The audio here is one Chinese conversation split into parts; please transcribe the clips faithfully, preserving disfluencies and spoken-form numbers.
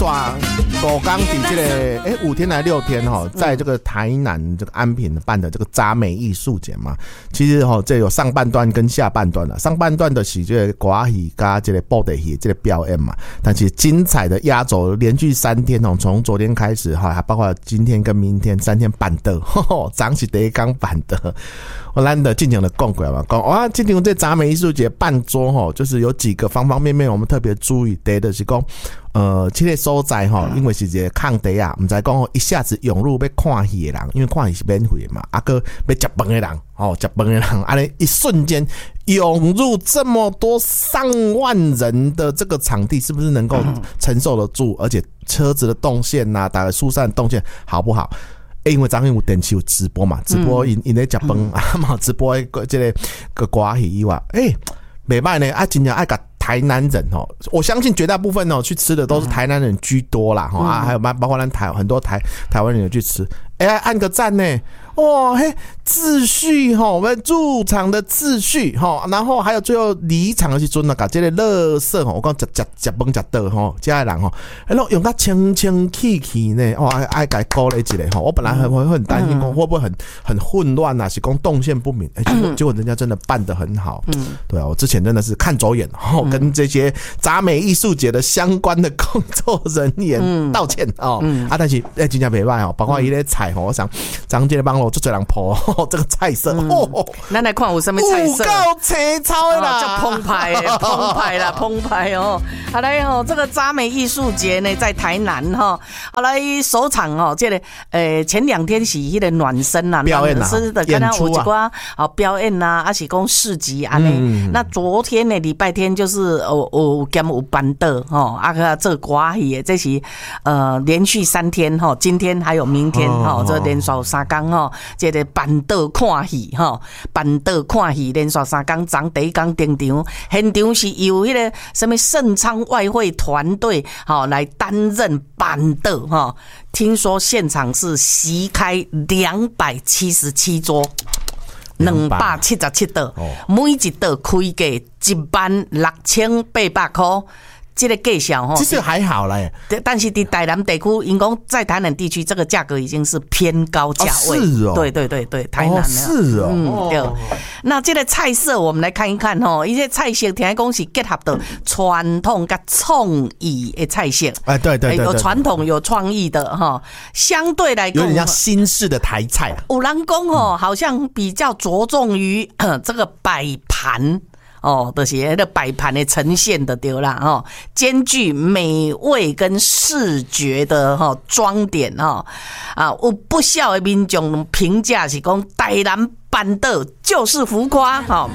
大狗刚底这个哎五天来六天哈、哦，在这个台南这个安平办的这个杂美艺术节嘛，其实哈、哦、这有上半段跟下半段了。上半段的是这个歌戏加这个布袋戏这个表演嘛，但其实精彩的压轴连续三天哦，从昨天开始哈，还包括今天跟明天三天办的，早是第一天办的。我懒得进行的讲过嘛，讲哇，今天这杂美艺术节办桌哈，就是有几个方方面面我们特别注意，第一就是讲。呃，这个所在哈，因为是一个空地啊，唔知讲一下子涌入要看戏的人，因为看戏是免费嘛，啊个要吃饭的人，哦，吃饭的人，啊嘞一瞬间涌入这么多上万人的这个场地，是不是能够承受得住？而且车子的动线呐、啊，大概疏散动线好不好？欸、因为昨天有电视有直播嘛，直播因因咧吃饭啊嘛，直播个这个个歌戏以外，诶、欸，袂歹呢，啊，真正爱甲。台南人哦，我相信绝大部分哦去吃的都是台南人居多啦哈、嗯、啊，还有包括咱台很多台台湾人有去吃，哎、欸，按个赞呢，哇嘿，秩序哈，我们入场的秩序哈，然后还有最后离场的时阵呢，把这个垃圾哈，我讲食食食饭食倒哈，这些人哈，然后用它清清气气呢，哇，爱改鼓励一下哈，我本来很会很担心，会不会很很混乱啊？是讲动线不明，哎、欸，结果结果人家真的办得很好，嗯，对啊，我之前真的是看走眼哈。跟这些杂美艺术节的相关的工作人员道歉哦，嗯、啊，但是哎，真正袂歹哦，包括伊咧菜哦，我想张这个帮我做侪人破这个菜色哦， 咱来看有什么菜色， 有够青草的啦， 叫澎湃澎湃啦，澎湃哦。好来哦，这个杂美艺术节呢，在台南哈，好来首场哦，这个呃前两天是迄个暖身啦， 表演啦， 的演出啊， 有一寡好表演呐，啊是讲市集安尼、嗯。那昨天呢，礼拜天就是。是有有兼有班的吼，啊个这歌戏这是呃连续三天吼，今天还有明天吼，这连续三天吼，这个班的看戏吼，班的看戏连续三天，昨第一天登场，现场是由迄个什么盛昌外汇团队吼来担任班的吼，听说现场是席开两百七十七桌。两百七十七道，每一道开价一万六千八百块。这个价钱吼， 其实还好啦， 但是在台南地区，因讲在台南地区，这个价格已经是偏高价位。 哦是哦， 对对对对，台南、哦、 是哦， 嗯对。那这个菜色我们来看一看吼，一些菜色听讲是结合的传统跟创意的菜色。 哎，对对 对, 对, 对， 有传统有创意的哈，相对来讲有点像新式的台菜啊。 有人讲吼，好像比较着重于这个摆盘。哦，就是那个摆盘的呈现的对啦，哦，兼具美味跟视觉的哈装点哈啊，有不少的民众评价是讲台南办的就是浮夸哈。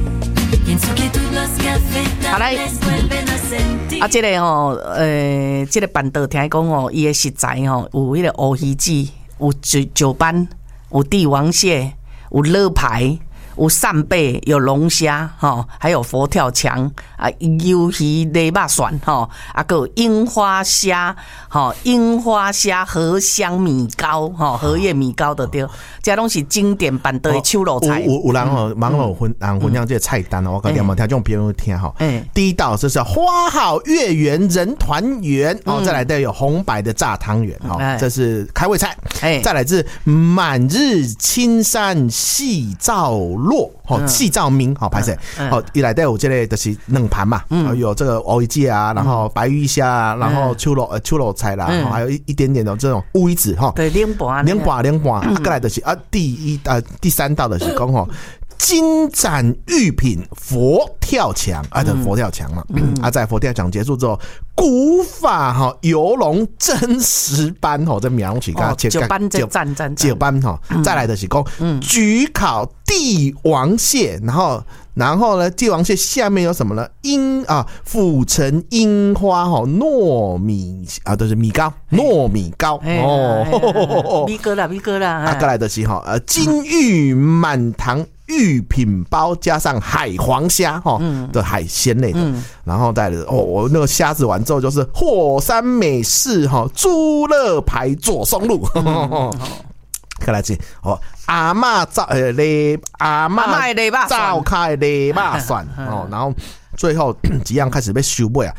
好来，啊，这个哦，呃，这个办的听讲哦，伊的食材哦，有迄个乌鱼子，有酒酒斑，有帝王蟹，有乐排。有扇贝，有龙虾，哈，还有佛跳墙啊，鱿鱼雷肉蒜，哈，啊，还有樱花虾，哈，樱花虾荷香米糕，哈，荷叶米糕的对，这拢是经典版的秋肉菜。 有有人哦，网络分人分享这个菜单哦，我跟你们听众朋友听哈。嗯，第一道就是花好月圆人团圆哦，再来的有红白的炸汤圆哦，这是开胃菜。哎，再来是满日青山细照落，哦，细照明，好拍摄，好一来带有这类的是冷盘嘛，嗯，有这个藕鸡啊，然后白鱼虾啊，然后秋肉呃秋肉菜啦，嗯，还有一一点点的这种乌鱼子哈， 对，两盘， 两盘两盘，啊，过来的是啊，第一啊第三道的是讲吼。金盏玉品佛跳墙啊，这佛跳墙嘛，嗯、啊，在佛跳墙结束之后，古法哈游龙真实班哈，这描起个九班这赞赞九班哈，再来的是讲焗烤帝王蟹，然后然后呢，帝王蟹下面有什么呢？樱啊，府城樱花哈糯米啊，都是米糕，糯米糕哦，米糕啦，米糕啦， 啊，再来的是哈呃金玉满堂。玉品包加上海皇虾哈的海鲜类的，嗯、然后再哦，我那个虾子完之后就是火山美式哈猪肋排左松露，嗯、看来是哦阿嬷炸呃嘞阿嬷炸开嘞肉蒜哦，然后最后几样开始被收尾啊。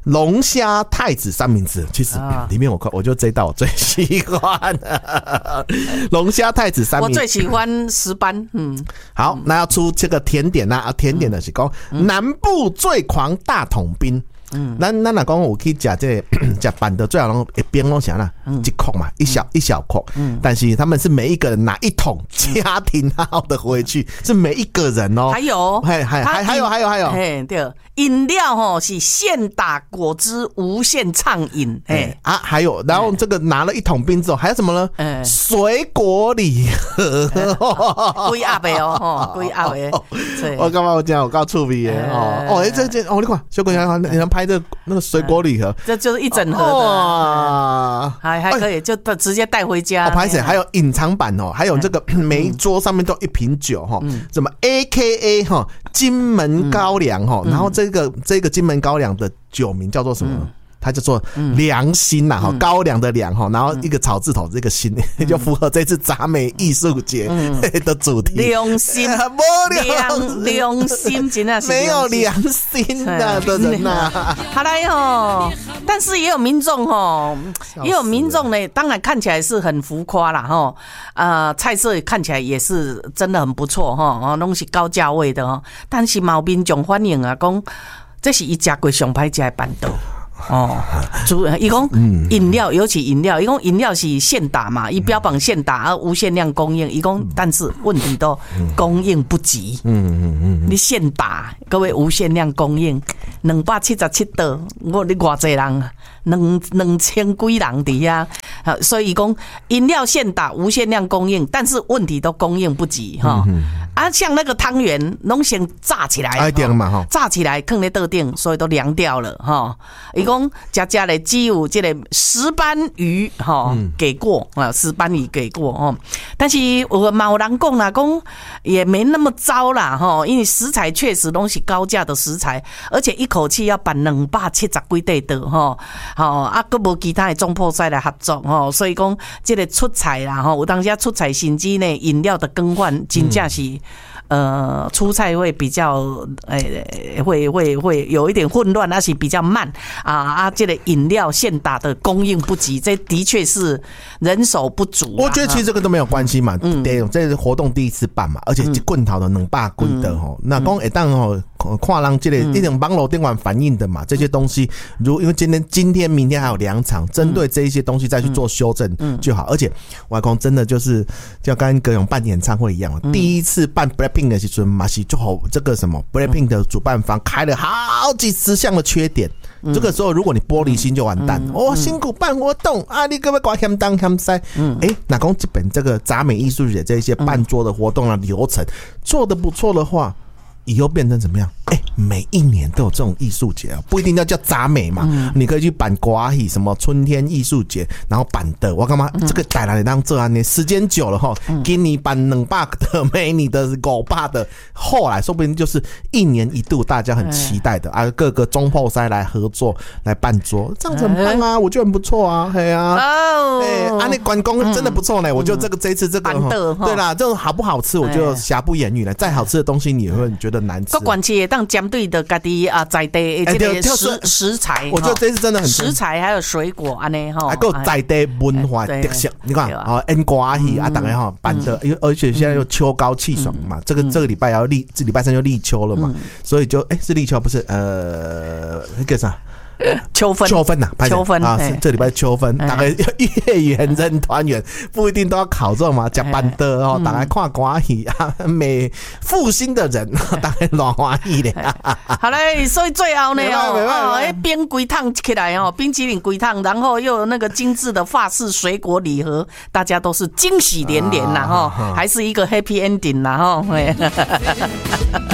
龙虾太子三明治，其实里面我我就这一道我最喜欢的龙虾太子三明治， 我最喜欢石斑。嗯， 好，那要出这个甜点啊，甜点的是讲、嗯、南部最狂大桶冰。嗯，咱咱若讲有去食这食板的，最好拢一边拢啥啦，一口嘛，一小一小口。嗯，但是他们是每一个人拿一桶，家庭号的回去，是每一个人哦。 还有， 还还还还有还有还有， 嘿，对，饮料吼是现打果汁无限畅饮，哎啊，还有，然后这个拿了一桶冰之后，还有什么呢？嗯，水果礼盒， 贵鸭的哦，贵鸭的。 我干嘛我讲我告触鼻耶哦哦，哎这这哦你看，小鬼娘你能拍这那个水果礼盒， 这就是一整盒的，还还可以就直接带回家。 哦，拍谁？还有隐藏版哦，还有这个每一桌上面都一瓶酒哈，什么 A K A 哈金门高粱哈，然后这个这个金门高粱的酒名叫做什么？它叫做良心呐，哈，高粱的良哈，然后一个草字头，这个心就符合这次杂美艺术节的主题。 良心，良良心，真的是没有良心的的人呐。 好来哦，但是也有民众哦，也有民众呢，当然看起来是很浮夸啦哈，呃，菜色看起来也是真的很不错哈，哦，都是高价位的哦，但是有民众反映啊，讲这是伊吃过上歹吃的板豆。哦，主伊讲饮料，尤其饮料，伊讲饮料是现打嘛，伊标榜现打而无限量供应，伊讲但是问题都供应不及。嗯嗯嗯，你现打，各位无限量供应，两百七十七道，我你偌济人啊？两两千几人底下，所以讲饮料现打无限量供应，但是问题都供应不及哈。嗯、啊，像那个汤圆，拢先炸起来， 哎对嘛哈， 炸起来放在桌顶，所以都凉掉了哈。伊讲家家的只有这个石斑鱼哈给过啊，石斑鱼给过哦。但是我有人讲啦，讲也没那么糟啦哈，因为食材确实都是高价的食材，而且一口气要办两百七十几块的哈。吼啊，佫无其他的总铺师来合作吼，所以讲这个出菜啦吼，有当时出菜甚至呢饮料的更换，真正是、嗯、呃出菜会比较诶、欸、会会会有一点混乱，而且比较慢啊啊，这个饮料现打的供应不及，这的确是人手不足。 我觉得其实这个都没有关系嘛，嗯，对，这个活动第一次办嘛，而且一棍头的两百几的吼，那讲会当吼。看人这个一种网络电玩反映的嘛，这些东西，如因为今天今天明天还有两场，针对这一些东西再去做修正就好。而且外公真的就是就跟葛勇办演唱会一样，第一次办 Blackpink 的时候嘛是就好，这个什么 Blackpink 的主办方开了好几十项的缺点。这个时候，如果你玻璃心就完蛋了。哦，辛苦办活动啊，你可不可以刮嫌当嫌塞？哎，哪公这本这个杂美艺术节这一些办桌的活动啊流程做得不错的话。以后变成怎么样？哎、欸，每一年都有这种艺术节啊，不一定要叫杂美嘛。嗯、你可以去办瓜戏，什么春天艺术节，然后办的我干嘛？嗯、这个带来当这样呢？时间久了哈，给你办两百的，没你的五百的，后来说不定就是一年一度大家很期待的、嗯、啊，各个中破塞来合作来办桌，这样子很棒啊，我觉得很不错啊，嘿啊，哦，哎，啊，那关公真的不错呢、嗯，我觉得这个这一次这个、嗯、对啦，这种好不好吃，我就瑕不掩瑜了。再好吃的东西，你会觉得难吃。 各管区也当针对的家己啊在地这个食食材， 我觉得这次真的很食材还有水果安尼哈， 还有在地文化特色。你看啊，演歌戏啊，大家哈办的，而且现在又秋高气爽嘛，这个这个礼拜要立，这礼拜三就立秋了嘛，所以就哎是立秋不是呃那个啥。 秋分， 秋分呐、啊， 秋分啊，这礼拜秋分，大概月圆人团圆，不一定都要考这嘛，加班的哦，大概看歌戏啊，每负心的人，大概乱欢喜的。 好嘞，所以最后呢哦，哎，冰龟烫起来哦，冰淇淋龟烫，然后又有那个精致的法式水果礼盒，大家都是惊喜连连呐哈，还是一个 happy ending 呐哈。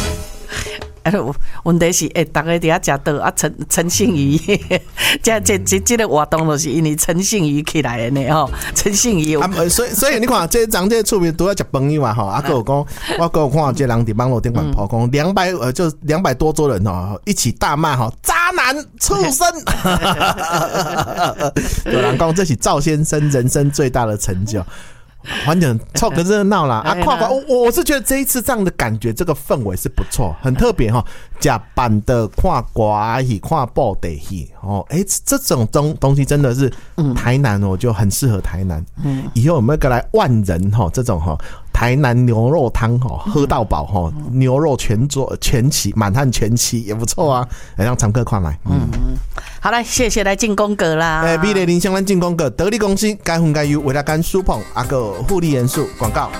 问题是，诶，大家伫遐食到啊，陈陈信宇，这这这这个活动就是因为陈信宇起来的呢吼，陈信宇。 啊，所以所以你看，这张这出面都要食饭友啊吼，啊，跟我讲，我跟我看这人伫网络顶管跑讲两百呃，就两百多桌人哦，一起大骂哈，渣男畜生。有人讲这是赵先生人生最大的成就。 反正凑个热闹啦啊！跨跨，我我是觉得这一次这样的感觉，这个氛围是不错，很特别哈。假版的跨瓜戏、跨布袋戏哦，哎、欸，这种东东西真的是台南哦，就很适合台南。嗯，以后有没有个来万人哈这种哈？台南牛肉汤哈，喝到饱哈，牛肉全桌全齐，满汉全齐也不错啊，让常客看来。嗯， 好了，谢谢来进攻阁啦。 哎，美丽林相关进攻阁，得力公司该分该优，维他干舒捧阿个护理元素广告。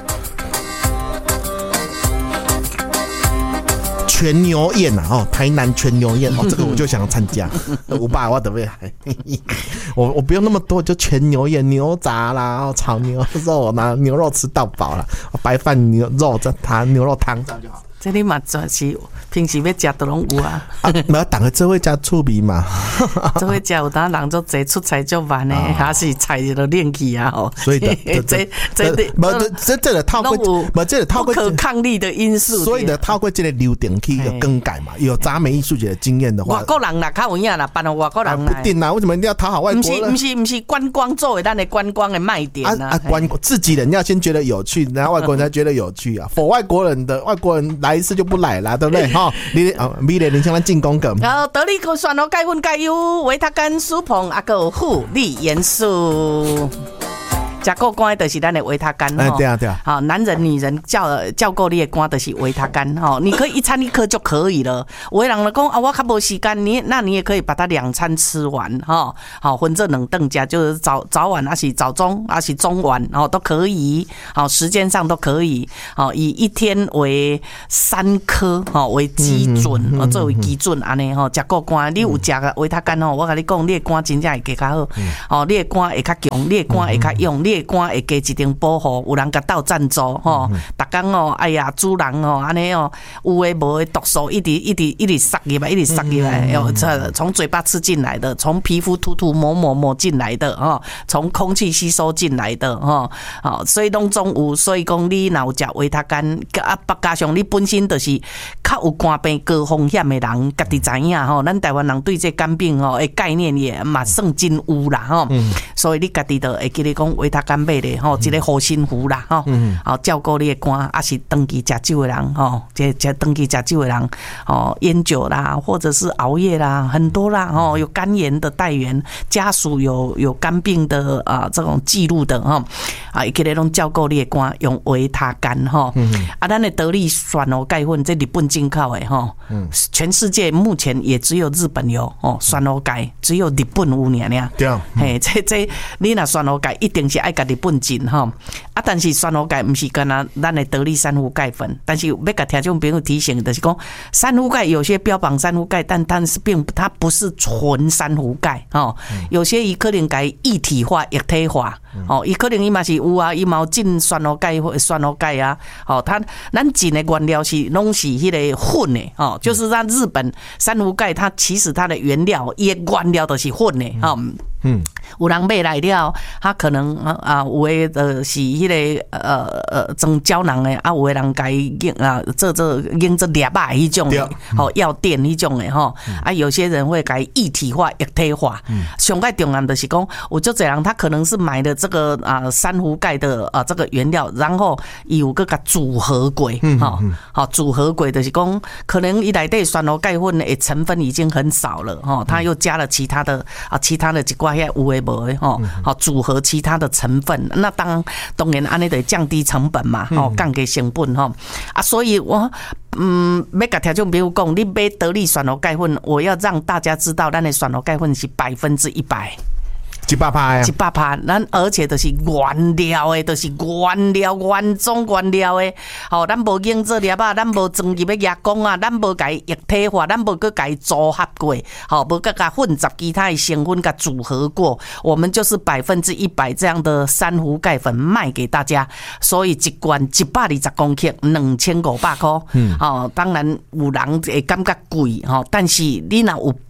全牛宴啊，哦，台南全牛宴哦，这个我就想参加。我爸我准备，我我不用那么多，就全牛宴，牛杂啦，炒牛肉啦，牛肉吃到饱啦，白饭牛肉这汤牛肉汤这样就好。 这你嘛就是平时要食都拢有啊。 啊，没等个这位加醋味嘛。 这位食有当人做侪出菜就慢呢，还是菜就练起啊吼。 所以的， 这这这这这个套过，不这个套过不可抗力的因素。 所以的套过这个流程去有更改嘛，有杂美艺术节的经验的话， 外国人啦，较有影啦，办到外国人啦。不一定啦，为什么一定要讨好外国人？ 不是不是不是观光作为咱的观光的卖点啊啊！观自己人要先觉得有趣，然后外国人才觉得有趣啊。否外国人的外国人来一次就不来啦，对不对？哈，你哦，美丽林相关进攻阁。 然后得力可选哦，钙粉钙优维他干舒捧啊个护理元素。食够肝的就是咱的维他干哎，对啊对啊。 好，男人女人叫叫够你的肝的是维他干哈，你可以一餐一颗就可以了。有的人就讲啊，我较无时间，你那你也可以把它两餐吃完哈。好，分这两顿加就是早早晚还是早中还是中晚哦都可以。好，时间上都可以。好，以一天为三颗哈为基准，嗯嗯、作为基准安尼哈。食够肝，你有食个维他干哦，我跟你讲，你的肝真正会加较好。哦，你的肝会较强，你的肝会较用，你肝会加一定保护，有人甲斗赞助吼，逐工哦，哎呀，主人哦，安尼哦，有诶无诶毒素一直一直一直塞入来，一直塞入来，有从嘴巴吃进来的，从皮肤涂涂抹抹抹进来的哦，从空气吸收进来的哦，好，所以拢总有，所以讲你若有食维他干，啊，加上你本身就是较有肝病高风险诶人，家己知影吼，咱台湾人对这肝病吼诶概念也嘛算真有啦吼，所以你家己就会记得讲维他干买。吼，一个护身符啦，吼，好照顾你的肝，还是长期食酒的人，吼，这这长期食酒的人，哦，烟酒啦，或者是熬夜啦，很多啦，吼，有肝炎的带源，家属有有肝病的啊，这种记录的，吼，啊，一个拢照顾你的肝，用维他干，吼，啊，咱的得力选哦钙粉，这日本进口的，吼，全世界目前也只有日本有，哦，选哦钙只有日本有尔尔， 对啊， 嘿，这这你若选哦钙，一定是爱甲日本进哈，啊，但是酸蚵钙不是干那咱的得力珊瑚钙粉，但是要甲听众朋友提醒的是讲，珊瑚钙有些标榜珊瑚钙，但但是并它不是纯珊瑚钙哦，有些伊可能改液体化、液体化哦，伊可能伊嘛是有啊，伊嘛有进酸蚵钙或酸蚵钙啊，哦，它咱进的原料是拢是迄个混的哦，就是让日本珊瑚钙它其实它的原料伊的原料都是混的哦。嗯，有人买来了，他可能啊，有的就是迄个呃呃装胶囊的，啊，有的人该用啊做做用做粒啊迄种的，吼药店迄种的吼，啊，有些人会改液体化、液体化。上盖重要的是讲，有就这样，他可能是买的这个啊珊瑚钙的啊这个原料，然后有个个组合过，哈，好组合过就是讲，可能伊内底酸蚵钙粉的成分已经很少了，哈，他又加了其他的啊其他的几挂。有诶无诶吼，好组合其他的成分，那当然当然安尼得降低成本嘛，吼降低成本吼啊，所以我嗯要甲听众朋友讲，你买得力选蚵钙粉，我要让大家知道，咱的选蚵钙粉是百分之一百。 一百趴呀， 一百趴，咱而且都是原料的，都是原料原种原料的。好，咱无用做粒啊，咱无装入要加工啊，咱无改液体化，咱无搁改组合过，好，无搁加混杂其他的成分，甲组合过。我们就是百分之一百这样的珊瑚钙粉卖给大家，所以一罐一百二十公克，两千五百块。嗯，好，当然有人会感觉贵，哈，但是你若有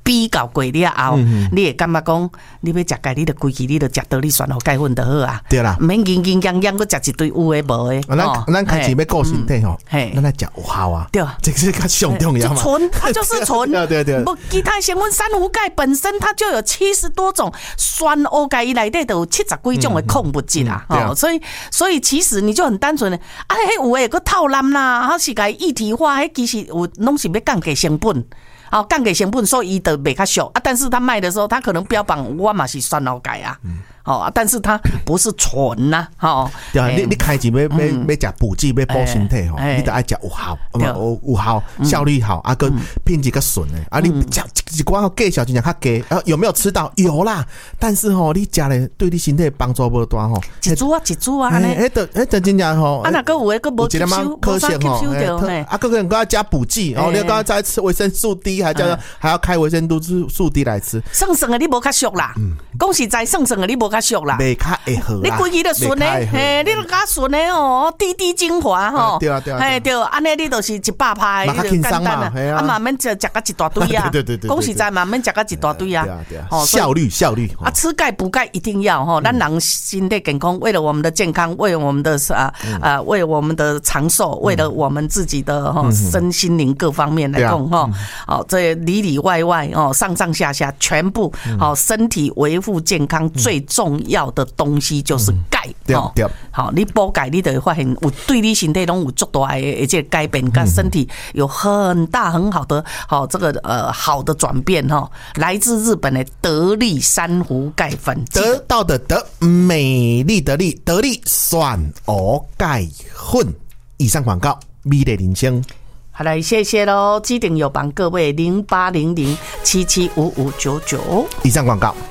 比较过了后，嗯、你会感觉讲，你要食钙，你就规矩，你就食到你选好钙粉就好啊。 对啦， 免硬硬洋洋，搁食一堆有诶无诶。 咱咱开始要顾身体吼，咱来食有效啊。 对， 这是较上重要嘛。 醇，它就是醇。 对对对。 不，其他成分珊瑚钙本身它就有七十多种酸欧钙，伊内底都有七十几种的矿物质啦。哦、嗯，所以所以其实你就很单纯的，啊，迄有诶个套蓝啦，还是甲一体化，迄其实有拢是要降低成本。哦，降低成本，所以伊就卖较俗啊。但是他卖的时候，他可能标榜我嘛是酸老钙啊，嗯、哦，但是它不是纯呐，哦。 对啊，你你开钱要要要食补剂，要补身体吼，你得爱食有效，有有效，效率好，啊，跟品质较顺诶。啊，你食一寡介绍真正较低，啊，有没有吃到？有啦，但是吼，你食咧对你身体帮助无大吼。 一组啊，一组啊，安尼。 迄个迄个真正吼， 啊，那个有诶个无吸收， 可惜吼，啊，个人搁加补剂，哦，你刚刚再吃维生素 D， 还叫还要开维生素 D 来吃。 算算诶，你无较俗啦，讲实在算算诶，你无较俗啦。 袂较会好啦， 你规矩就顺诶，嘿，你都较顺诶吼，滴滴精华吼， 对啊对啊， 嘿对，安尼你就是一百拍， 你就简单啊，啊慢慢食食甲一大堆啊， 对对对， 讲实在慢慢食甲一大堆啊， 哦，效率效率啊，吃钙补钙一定要吼，咱人身体健康，为了我们的健康，为了我们的啊啊，为了我们的长寿，为了我们自己的哈身心灵各方面来讲哈，哦，这里里外外哦，上上下下全部好，身体维护健康最重要的东西就是钙。 对对， 好，你补钙，你就会发现有对你身体拢有足大的而且改变，跟身体有很大很好的好这个呃好的转变哈。来自日本的得力珊瑚钙粉， 得到的得，美丽的丽，得力选鹅钙粉。以上广告，美丽人生。 好来，谢谢喽！机顶有帮各位零八零零七七五五九九。 以上广告。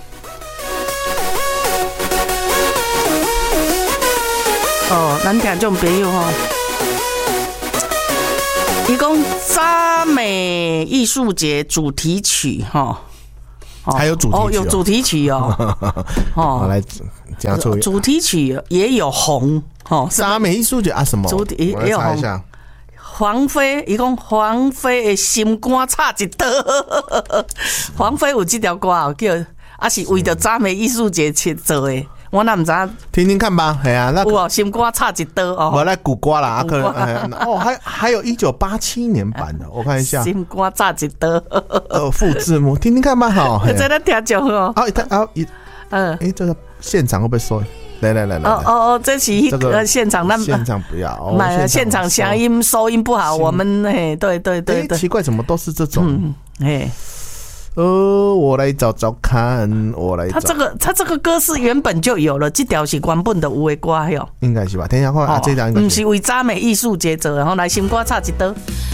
哦，咱听众朋友吼，伊讲渣美艺术节主题曲哈， 还有主题曲、哦、 哦，有主题曲哦。 哦，我来讲出主题曲也有红哦， 渣美艺术节啊什么？ 主题也有红。黄飞，伊讲黄飞的心肝差一刀。黄飞有这条歌哦，叫啊是为着渣美艺术节去做的。我哪唔知， 听听看吧。哎呀、啊，那哇，心肝差一刀哦。 我来古瓜啦，啊，可能、哎、哦，还还有一九八七年版的，我看一下。 心肝差一刀。 呃，副字幕，听听看吧，好。 在那听就好。 啊，他啊一，嗯，哎，这个现场会不会收？来来来来，哦哦哦，这是一个现场，那现场不要， 买现场响音收音不好，我们嘿，对对对对， 奇怪，怎么都是这种？ 嗯，哎。 呃，我来找找看，我来找。 他这个他这个歌是原本就有了，这条是原本的有的歌哟， 应该是吧？等一下看啊，这条应该不是为渣美艺术节做，然后来心肝插一刀。